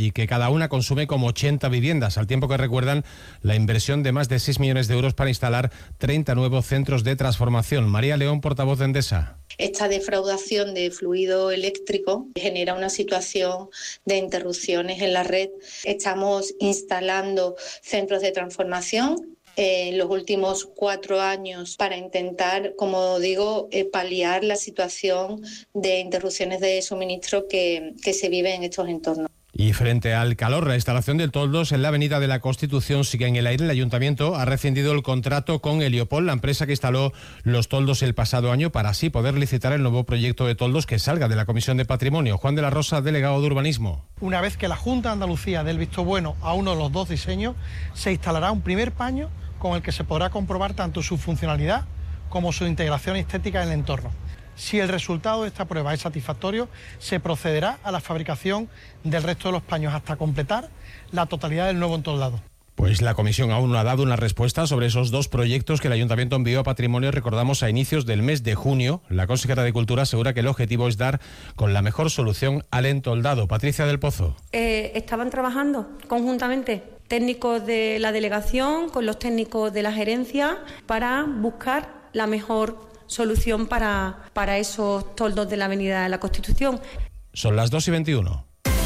y que cada una consume como 80 viviendas, al tiempo que recuerdan la inversión de más de 6 millones de euros para instalar 30 nuevos centros de transformación. María León, portavoz de Endesa. Esta defraudación de fluido eléctrico genera una situación de interrupciones en la red. Estamos instalando centros de transformación en los últimos 4 años para intentar, como digo, paliar la situación de interrupciones de suministro que se vive en estos entornos. Y frente al calor, la instalación del toldos en la Avenida de la Constitución sigue en el aire. El Ayuntamiento ha rescindido el contrato con Heliopol, la empresa que instaló los toldos el pasado año, para así poder licitar el nuevo proyecto de toldos que salga de la Comisión de Patrimonio. Juan de la Rosa, delegado de Urbanismo. Una vez que la Junta de Andalucía dé el visto bueno a uno de los 2 diseños, se instalará un primer paño con el que se podrá comprobar tanto su funcionalidad como su integración estética en el entorno. Si el resultado de esta prueba es satisfactorio, se procederá a la fabricación del resto de los paños hasta completar la totalidad del nuevo entoldado. Pues la Comisión aún no ha dado una respuesta sobre esos 2 proyectos que el Ayuntamiento envió a Patrimonio, recordamos, a inicios del mes de junio. La consejera de Cultura asegura que el objetivo es dar con la mejor solución al entoldado. Patricia del Pozo. Estaban trabajando conjuntamente técnicos de la delegación con los técnicos de la gerencia para buscar la mejor solución para esos toldos de la Avenida de la Constitución. Son las 2:21.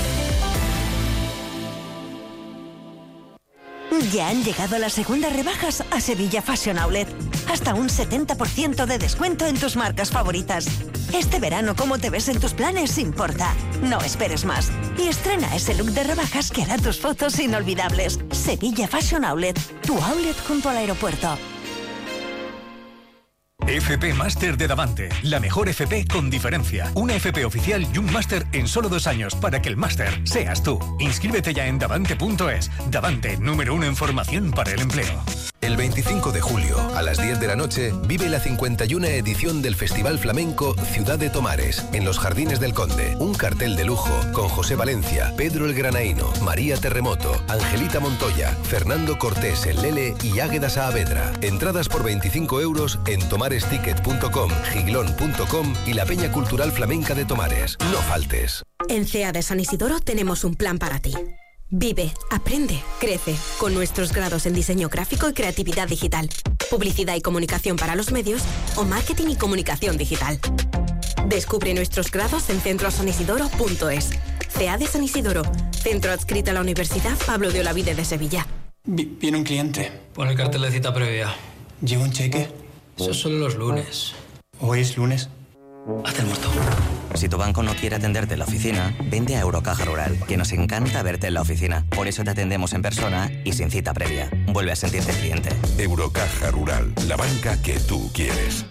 Ya han llegado las segundas rebajas a Sevilla Fashion Outlet. Hasta un 70% de descuento en tus marcas favoritas. Este verano, cómo te ves en tus planes importa. No esperes más y estrena ese look de rebajas que hará tus fotos inolvidables. Sevilla Fashion Outlet, tu outlet junto al aeropuerto. FP Máster de Davante, la mejor FP con diferencia. Una FP oficial y un máster en solo 2 años para que el máster seas tú. Inscríbete ya en davante.es. Davante, número 1 en formación para el empleo. El 25 de julio, a las 10 de la noche, vive la 51 edición del Festival Flamenco Ciudad de Tomares, en los Jardines del Conde. Un cartel de lujo con José Valencia, Pedro el Granaíno, María Terremoto, Angelita Montoya, Fernando Cortés el Lele y Águeda Saavedra. Entradas por 25 euros en tomaresticket.com, giglón.com y la Peña Cultural Flamenca de Tomares. No faltes. En CEA de San Isidoro tenemos un plan para ti. Vive, aprende, crece, con nuestros grados en diseño gráfico y creatividad digital, publicidad y comunicación para los medios o marketing y comunicación digital. Descubre nuestros grados en centrosanisidoro.es. CEA de San Isidoro, centro adscrito a la Universidad Pablo de Olavide de Sevilla. Viene un cliente. Pon el cartel de cita previa. ¿Lleva un cheque? Eso es solo los lunes. ¿Hoy es lunes? Hazte el muerto. Si tu banco no quiere atenderte en la oficina, vente a Eurocaja Rural, que nos encanta verte en la oficina. Por eso te atendemos en persona y sin cita previa. Vuelve a sentirte cliente. Eurocaja Rural, la banca que tú quieres.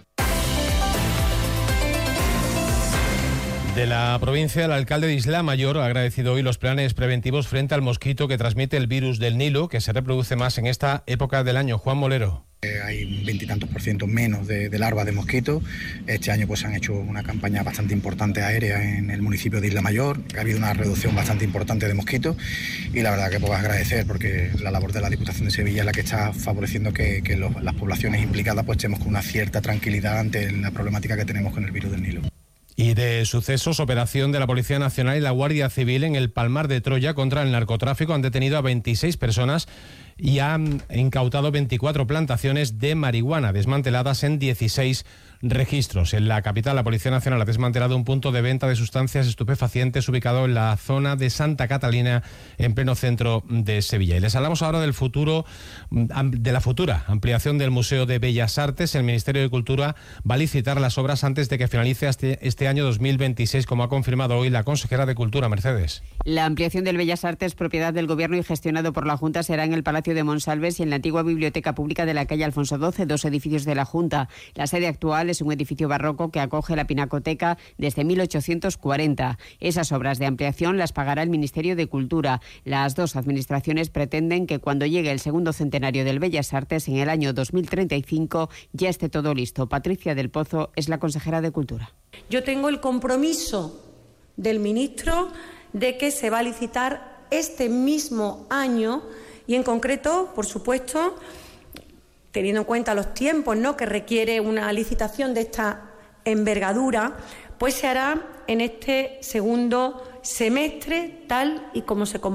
De la provincia, el alcalde de Isla Mayor ha agradecido hoy los planes preventivos frente al mosquito que transmite el virus del Nilo, que se reproduce más en esta época del año. Juan Molero. Hay un 20 y tantos % menos de larvas de mosquitos. Este año pues han hecho una campaña bastante importante aérea en el municipio de Isla Mayor. Ha habido una reducción bastante importante de mosquitos y la verdad que puedo agradecer porque la labor de la Diputación de Sevilla es la que está favoreciendo que las poblaciones implicadas pues estemos con una cierta tranquilidad ante la problemática que tenemos con el virus del Nilo. Y de sucesos, operación de la Policía Nacional y la Guardia Civil en el Palmar de Troya contra el narcotráfico. Han detenido a 26 personas y han incautado 24 plantaciones de marihuana desmanteladas en 16 registros. En la capital, la Policía Nacional ha desmantelado un punto de venta de sustancias estupefacientes ubicado en la zona de Santa Catalina, en pleno centro de Sevilla. Y les hablamos ahora de la futura ampliación del Museo de Bellas Artes. El Ministerio de Cultura va a licitar las obras antes de que finalice este año 2026, como ha confirmado hoy la consejera de Cultura, Mercedes. La ampliación del Bellas Artes, propiedad del Gobierno y gestionado por la Junta, será en el Palacio de Monsalves y en la antigua Biblioteca Pública de la calle Alfonso XII, 2 edificios de la Junta. La sede actual es un edificio barroco que acoge la Pinacoteca desde 1840. Esas obras de ampliación las pagará el Ministerio de Cultura. Las 2 administraciones pretenden que cuando llegue el segundo centenario del Bellas Artes, en el año 2035, ya esté todo listo. Patricia del Pozo es la consejera de Cultura. Yo tengo el compromiso del ministro de que se va a licitar este mismo año y, en concreto, por supuesto, teniendo en cuenta los tiempos, ¿no?, que requiere una licitación de esta envergadura, pues se hará en este segundo semestre, tal y como se